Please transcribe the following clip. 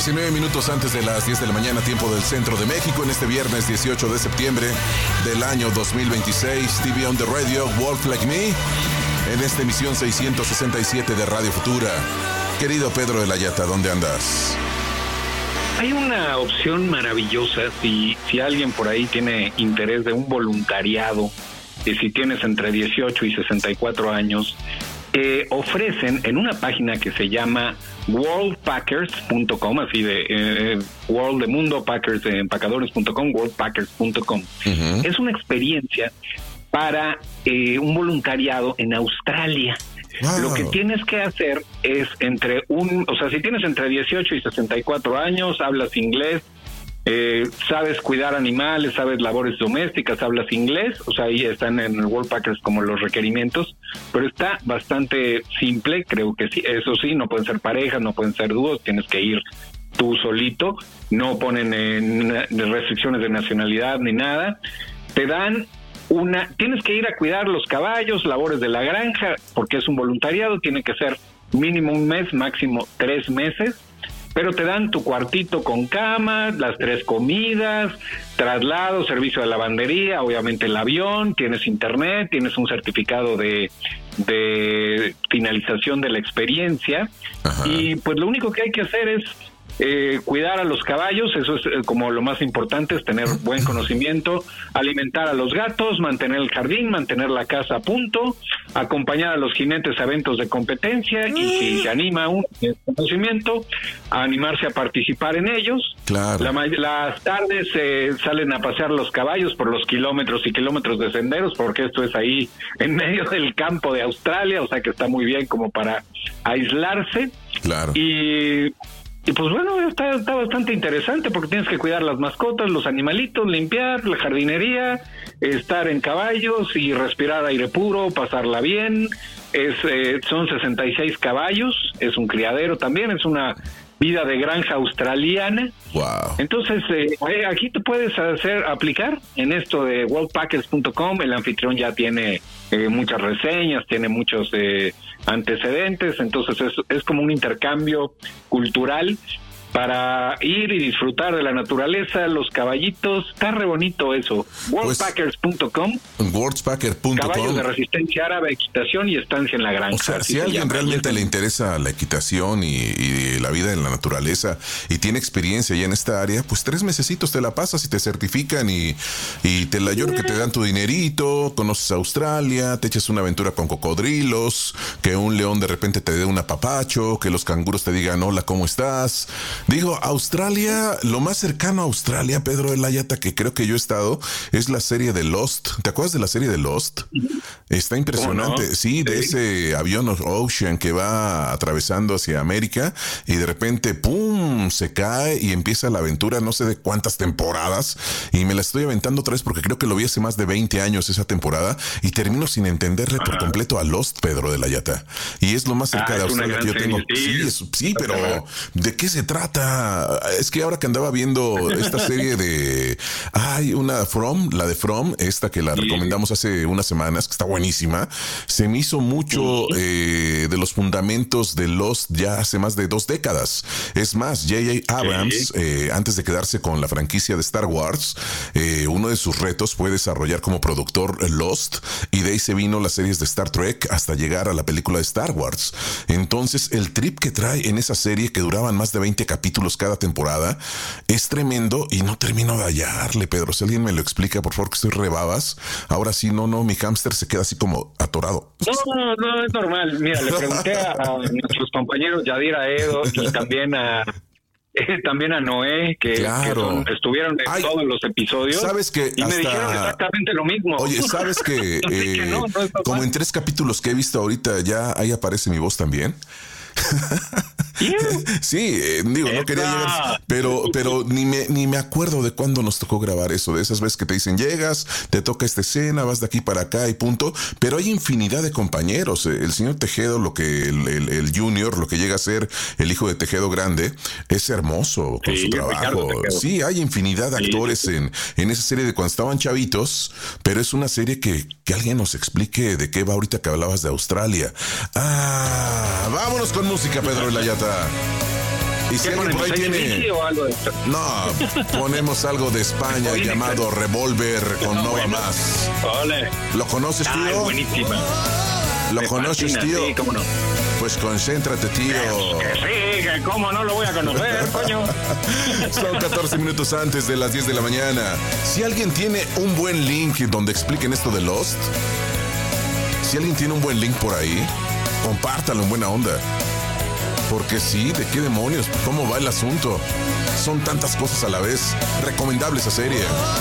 19 minutos antes de las 10 de la mañana, tiempo del centro de México, en este viernes 18 de septiembre del año 2026. TV on the Radio, Wolf Like Me, en esta emisión 667 de Radio Futura. Querido Pedro de la Yata, ¿dónde andas? Hay una opción maravillosa si alguien por ahí tiene interés de un voluntariado, y si tienes entre 18 y 64 años, ofrecen en una página que se llama worldpackers.com, así de world de mundo, packers de empacadores.com, worldpackers.com. Uh-huh. Es una experiencia para un voluntariado en Australia. Wow. Lo que tienes que hacer es si tienes entre 18 y 64 años, hablas inglés, sabes cuidar animales, sabes labores domésticas, hablas inglés, o sea, ahí están en el Worldpackers como los requerimientos, pero está bastante simple, creo que sí, eso sí, no pueden ser parejas, no pueden ser dúos, tienes que ir tú solito, no ponen restricciones de nacionalidad ni nada, te dan tienes que ir a cuidar los caballos, labores de la granja, porque es un voluntariado, tiene que ser mínimo un mes, máximo 3 meses, pero te dan tu cuartito con cama, las 3 comidas, traslado, servicio de lavandería, obviamente el avión, tienes internet, tienes un certificado de finalización de la experiencia. Ajá. Y pues lo único que hay que hacer es cuidar a los caballos, eso es como lo más importante, es tener buen conocimiento, alimentar a los gatos, mantener el jardín, mantener la casa a punto, acompañar a los jinetes a eventos de competencia y si se anima un conocimiento, a animarse a participar en ellos. Claro. Las tardes salen a pasear los caballos por los kilómetros y kilómetros de senderos, porque esto es ahí en medio del campo de Australia, o sea que está muy bien como para aislarse. Claro. Y pues bueno, está bastante interesante porque tienes que cuidar las mascotas, los animalitos, limpiar la jardinería, estar en caballos y respirar aire puro, pasarla bien. Son 66 caballos, es un criadero también, es una vida de granja australiana. Wow. Entonces, aquí te puedes aplicar en esto de worldpackers.com. El anfitrión ya tiene muchas reseñas, tiene muchos antecedentes, entonces es como un intercambio cultural para ir y disfrutar de la naturaleza, los caballitos, está re bonito eso. Worldpackers.com. Worldpackers.com. Caballos de resistencia árabe, equitación y estancia en la granja. O sea, si a alguien realmente le interesa la equitación y la vida en la naturaleza y tiene experiencia ya en esta área, pues 3 mesecitos te la pasas y te certifican y te la lloro que te dan tu dinerito, conoces Australia, te echas una aventura con cocodrilos, que un león de repente te dé un apapacho, que los canguros te digan hola, ¿cómo estás? Digo, Australia, lo más cercano a Australia, Pedro de la Yata, que creo que yo he estado, es la serie de Lost. ¿Te acuerdas de la serie de Lost? Está impresionante. ¿No? Sí, de ese avión Ocean que va atravesando hacia América y de repente, ¡pum!, se cae y empieza la aventura, no sé de cuántas temporadas, y me la estoy aventando otra vez porque creo que lo vi hace más de 20 años esa temporada y termino sin entenderle por completo a Lost, Pedro de la Yata. Y es lo más cerca de Australia que yo tengo. Sí, pero ¿de qué se trata? Es que ahora que andaba viendo esta serie de una From, la de From, esta que la recomendamos hace unas semanas, que está buenísima, se me hizo mucho de los fundamentos de Lost ya hace más de 2 décadas. Es más, J.J. Abrams, antes de quedarse con la franquicia de Star Wars, uno de sus retos fue desarrollar como productor Lost, y de ahí se vino las series de Star Trek hasta llegar a la película de Star Wars. Entonces, el trip que trae en esa serie, que duraban más de 20 capítulos cada temporada, es tremendo y no termino de hallarle, Pedro. Si alguien me lo explica, por favor, que estoy rebabas. Ahora sí, no, mi hámster se queda así como atorado. No, es normal. Mira, le pregunté a nuestros compañeros Yadira Edo y también a Noé, que estuvieron en todos los episodios. Sabes que y me dijeron exactamente lo mismo. Oye, sabes que, como en 3 capítulos que he visto ahorita, ya ahí aparece mi voz también. Sí, digo, no quería llegar, pero ni me acuerdo de cuándo nos tocó grabar eso, de esas veces que te dicen llegas, te toca esta escena, vas de aquí para acá y punto, pero hay infinidad de compañeros. El señor Tejedo, lo que el Junior, lo que llega a ser el hijo de Tejedo grande, es hermoso con su trabajo. Sí, hay infinidad de actores en esa serie de cuando estaban chavitos, pero es una serie que alguien nos explique de qué va ahorita que hablabas de Australia. Vámonos con música, Pedro de la Yata. Y si alguien por ahí tiene... o algo de esto? No, ponemos algo de España Oye, llamado Revolver con No Va Más. Ole. ¿Lo conoces, tío? Ay, buenísima. ¿Lo Me conoces, fascina, tío? Sí, cómo no. Pues concéntrate, tío. Que sí, que cómo no lo voy a conocer, coño. Son 14 minutos antes de las 10 de la mañana. Si alguien tiene un buen link donde expliquen esto de Lost, si alguien tiene un buen link por ahí, compártalo en buena onda. Porque sí, ¿de qué demonios? ¿Cómo va el asunto? Son tantas cosas a la vez. Recomendable esa serie.